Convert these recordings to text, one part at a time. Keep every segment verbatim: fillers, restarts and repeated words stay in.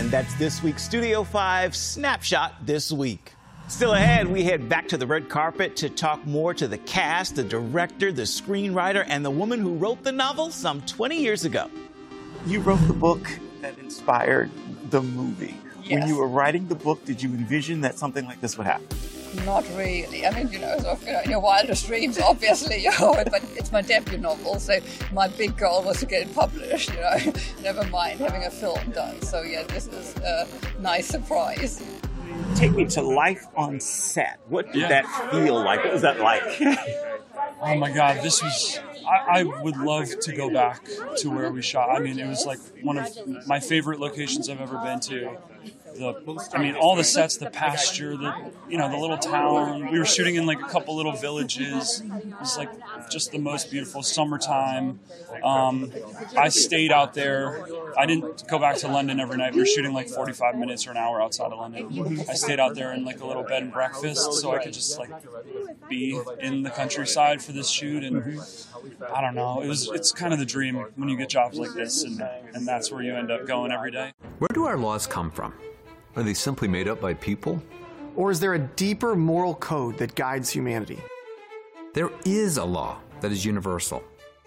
And that's this week's Studio five Snapshot This Week. Still ahead, we head back to the red carpet to talk more to the cast, the director, the screenwriter, and the woman who wrote the novel some twenty years ago. You wrote the book that inspired the movie. Yes. When you were writing the book, did you envision that something like this would happen? Not really. I mean, you know, sort of, you know, in your wildest dreams, obviously, you know, but it's my debut novel, so my big goal was to get it published, you know, never mind having a film done. So, yeah, this is a nice surprise. Take me to life on set. What did Yeah. that feel like? What was that like? Oh my God, this was, I, I would love to go back to where we shot. I mean, it was like one of my favorite locations I've ever been to. The, I mean, all the sets, the pasture, the, you know, the little town. We were shooting in like a couple little villages. It was like just the most beautiful summertime. Um, I stayed out there. I didn't go back to London every night. We were shooting like forty-five minutes or an hour outside of London. I stayed out there in like a little bed and breakfast so I could just like be in the countryside for this shoot. And I don't know, it was, it's kind of the dream when you get jobs like this, and, and that's where you end up going every day. Where do our laws come from? Are they simply made up by people? Or is there a deeper moral code that guides humanity? There is a law that is universal.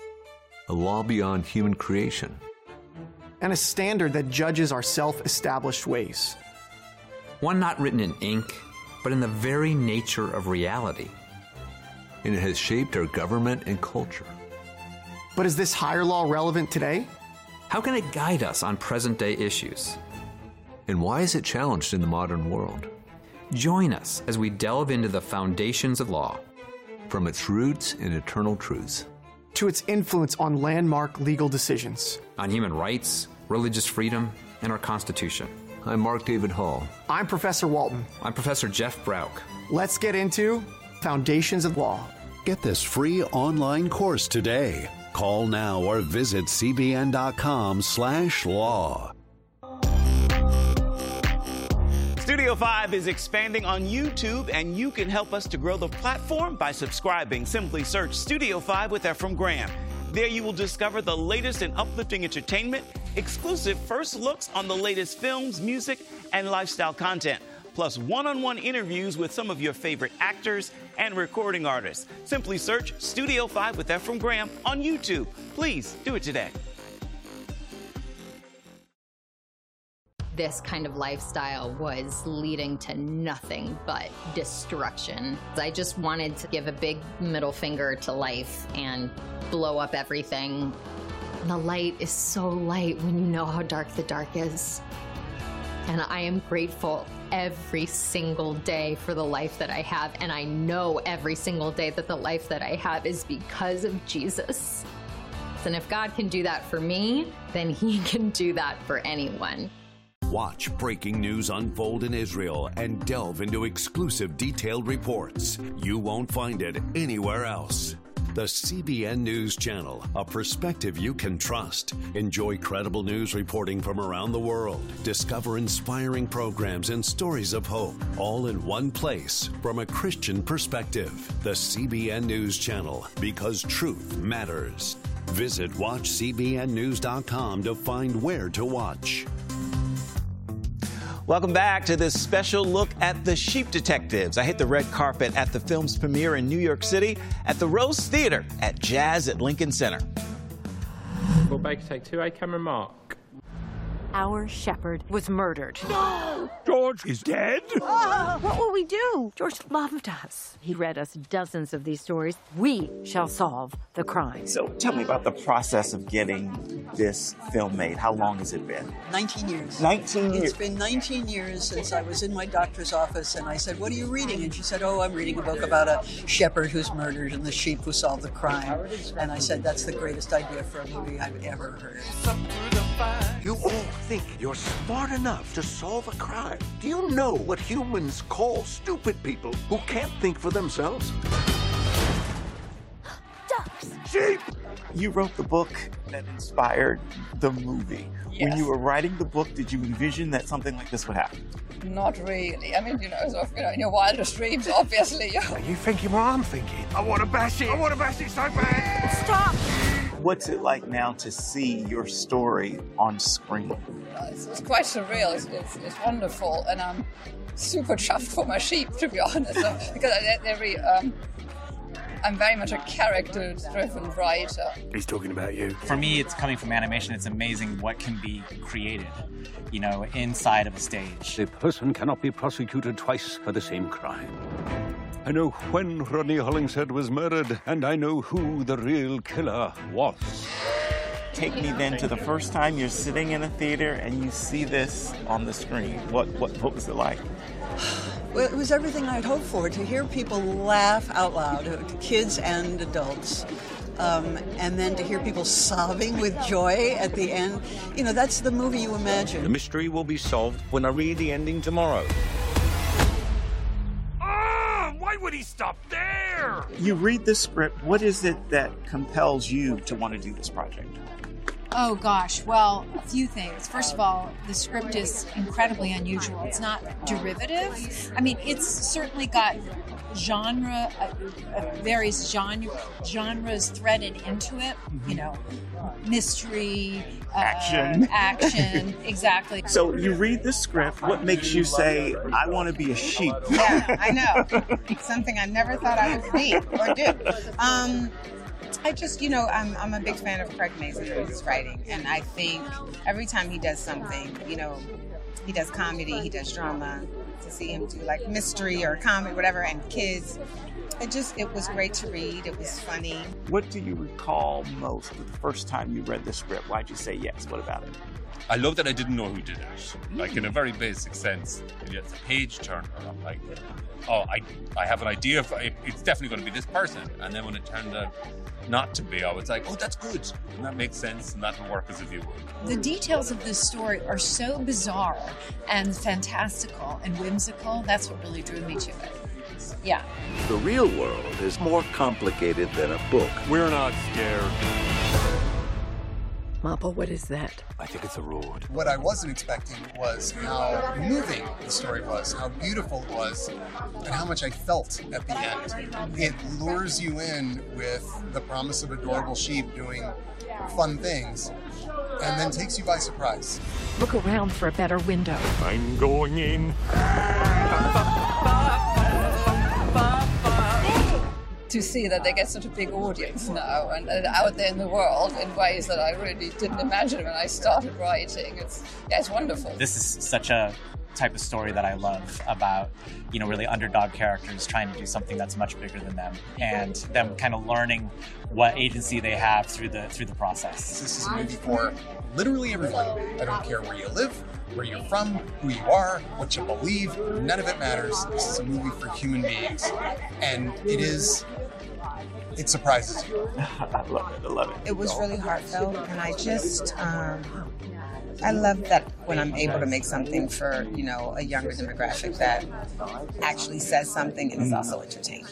A law beyond human creation. And a standard that judges our self-established ways. One not written in ink, but in the very nature of reality. And it has shaped our government and culture. But is this higher law relevant today? How can it guide us on present-day issues? And why is it challenged in the modern world? Join us as we delve into the foundations of law. From its roots and eternal truths. To its influence on landmark legal decisions. On human rights, religious freedom, and our Constitution. I'm Mark David Hall. I'm Professor Walton. I'm Professor Jeff Brauch. Let's get into Foundations of Law. Get this free online course today. Call now or visit cbn.com slash law. Studio five is expanding on YouTube, and you can help us to grow the platform by subscribing. Simply search Studio five with Efrem Graham. There you will discover the latest in uplifting entertainment, exclusive first looks on the latest films, music, and lifestyle content, plus one-on-one interviews with some of your favorite actors and recording artists. Simply search Studio five with Efrem Graham on YouTube. Please do it today. This kind of lifestyle was leading to nothing but destruction. I just wanted to give a big middle finger to life and blow up everything. The light is so light when you know how dark the dark is. And I am grateful every single day for the life that I have. And I know every single day that the life that I have is because of Jesus. And if God can do that for me, then He can do that for anyone. Watch breaking news unfold in Israel and delve into exclusive detailed reports. You won't find it anywhere else. The C B N News Channel, a perspective you can trust. Enjoy credible news reporting from around the world. Discover inspiring programs and stories of hope, all in one place from a Christian perspective. The C B N News Channel, because truth matters. Visit watch c b n news dot com to find where to watch. Welcome back to this special look at The Sheep Detectives. I hit the red carpet at the film's premiere in New York City at the Rose Theater at Jazz at Lincoln Center. Well, Baker, take two, A camera mark. Our shepherd was murdered. No! George is dead? Oh, what will we do? George loved us. He read us dozens of these stories. We shall solve the crime. So tell me about the process of getting this film made. How long has it been? nineteen years. nineteen years. It's been nineteen years since I was in my doctor's office, and I said, what are you reading? And she said, oh, I'm reading a book about a shepherd who's murdered and the sheep who solved the crime. And I said, that's the greatest idea for a movie I've ever heard. You all think you're smart enough to solve a crime. Do you know what humans call stupid people who can't think for themselves? Ducks! Sheep! You wrote the book that inspired the movie. Yes. When you were writing the book, did you envision that something like this would happen? Not really. I mean, you know, sort of, you know, in your wildest dreams, obviously. You know. Are you thinking what I'm thinking? I want to bash it! I want to bash it so bad! Stop! What's it like now to see your story on screen? Uh, It's, it's quite surreal. It's, it's, it's wonderful, and I'm super chuffed for my sheep, to be honest, so, because I, they're very, um, I'm very much a character-driven writer. He's talking about you. For me, it's coming from animation. It's amazing what can be created, you know, inside of a stage. A person cannot be prosecuted twice for the same crime. I know when Rodney Hollingshead was murdered, and I know who the real killer was. Take me then to the first time you're sitting in a theater and you see this on the screen. What what, what was it like? Well, it was everything I'd hoped for, to hear people laugh out loud, kids and adults. Um, and then to hear people sobbing with joy at the end. You know, that's the movie you imagine. The mystery will be solved when I read the ending tomorrow. Why would he stop there? You read the script. What is it that compels you to want to do this project? Oh gosh, well, a few things. First of all, the script is incredibly unusual. It's not derivative. I mean, it's certainly got genre, uh, uh, various genre, genres threaded into it. You know, mystery, uh, Action. action, exactly. So you read the script. What makes you say, I want to be a sheep? Yeah, I know. Something I never thought I would be or do. Um, I just, you know, I'm I'm a big fan of Craig Mazin and his writing, and I think every time he does something, you know, he does comedy, he does drama, to see him do like mystery or comedy, whatever, and kids, it just, it was great to read, it was funny. What do you recall most of the first time you read the script? Why'd you say yes? What about it? I love that I didn't know who did it. Like, in a very basic sense, it's a page turner. I'm like, oh, I I have an idea of it, it's definitely going to be this person. And then when it turned out not to be, I was like, oh, that's good. And that makes sense, and that will work as a viewer. The details of this story are so bizarre and fantastical and whimsical. That's what really drew me to it. Yeah. The real world is more complicated than a book. We're not scared. Mappa, what is that? I think it's a road. What I wasn't expecting was how moving the story was, how beautiful it was, and how much I felt at the end. It lures you in with the promise of adorable sheep doing fun things, and then takes you by surprise. Look around for a better window. I'm going in. To see that they get such a big audience now and, and out there in the world in ways that I really didn't imagine when I started writing. It's yeah, it's wonderful. This is such a type of story that I love about, you know, really underdog characters trying to do something that's much bigger than them, and them kind of learning what agency they have through the through the process. This is a movie for literally everyone. I don't care where you live, where you're from, who you are, what you believe, none of it matters. This is a movie for human beings. And it is, it surprises you. I love it, I love it. It was really heartfelt, and I just, um, I love that when I'm able to make something for, you know, a younger demographic that actually says something and is also entertaining.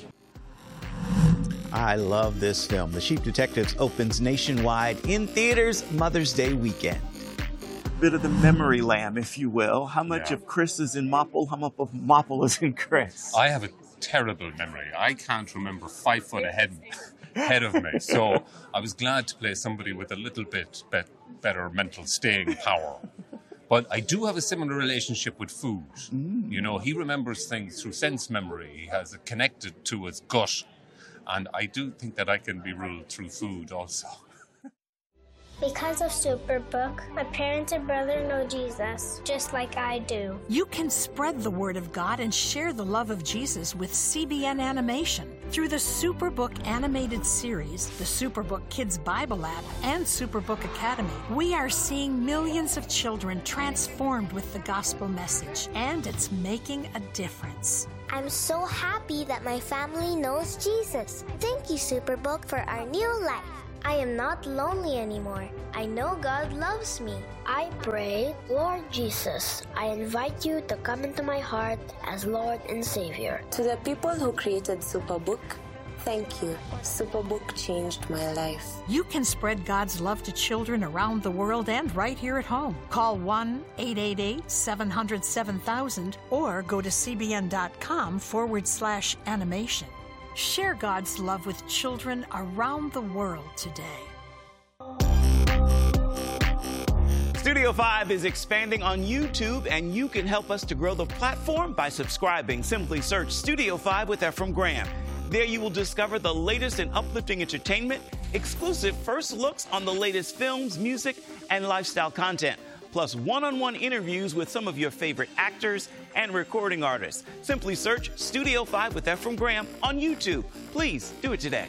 I love this film. The Sheep Detectives opens nationwide in theaters Mother's Day weekend. Bit of the memory lamb, if you will. How much Yeah. of Chris is in Mopple? How much of Mopple is in Chris? I have a terrible memory. I can't remember five foot ahead, ahead of me. So I was glad to play somebody with a little bit be- better mental staying power. But I do have a similar relationship with food. Mm. You know, he remembers things through sense memory. He has it connected to his gut. And I do think that I can be ruled through food also. Because of Superbook, my parents and brother know Jesus, just like I do. You can spread the word of God and share the love of Jesus with C B N Animation. Through the Superbook animated series, the Superbook Kids Bible app, and Superbook Academy, we are seeing millions of children transformed with the gospel message, and it's making a difference. I'm so happy that my family knows Jesus. Thank you, Superbook, for our new life. I am not lonely anymore. I know God loves me. I pray, Lord Jesus, I invite you to come into my heart as Lord and Savior. To the people who created Superbook, thank you. Superbook changed my life. You can spread God's love to children around the world and right here at home. Call one eight eight eight, seven hundred, seven thousand or go to cbn.com forward slash animation. Share God's love with children around the world today. Studio five is expanding on YouTube, and you can help us to grow the platform by subscribing. Simply search Studio five with Efrem Graham. There you will discover the latest in uplifting entertainment, exclusive first looks on the latest films, music, and lifestyle content, plus one-on-one interviews with some of your favorite actors and recording artists. Simply search Studio five with Efrem Graham on YouTube. Please do it today.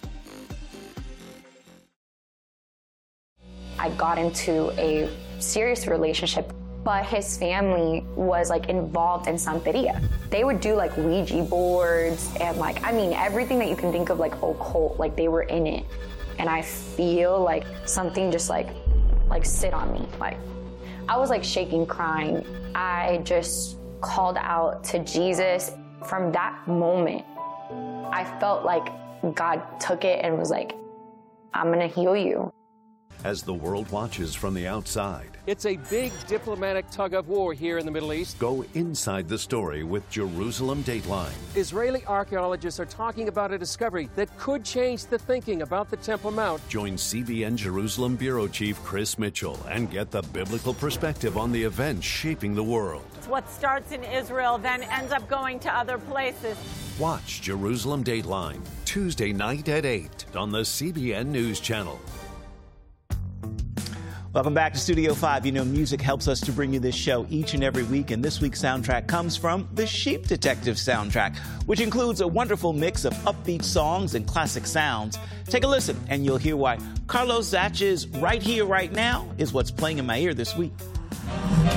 I got into a serious relationship, but his family was like involved in Santeria. They would do like Ouija boards and like, I mean, everything that you can think of like occult, like they were in it. And I feel like something just like, like sit on me. Like I was like shaking, crying. I just called out to Jesus. From that moment, I felt like God took it and was like, I'm gonna heal you. As the world watches from the outside, it's a big diplomatic tug of war here in the Middle East. Go inside the story with Jerusalem Dateline. Israeli archaeologists are talking about a discovery that could change the thinking about the Temple Mount. Join C B N Jerusalem Bureau Chief Chris Mitchell and get the biblical perspective on the events shaping the world. What starts in Israel then ends up going to other places. Watch Jerusalem Dateline Tuesday night at eight on the C B N News Channel. Welcome back to Studio five. You know, music helps us to bring you this show each and every week, and this week's soundtrack comes from the Sheep Detective soundtrack, which includes a wonderful mix of upbeat songs and classic sounds. Take a listen, and you'll hear why Carlos Zach's Right Here, Right Now is what's playing in my ear this week.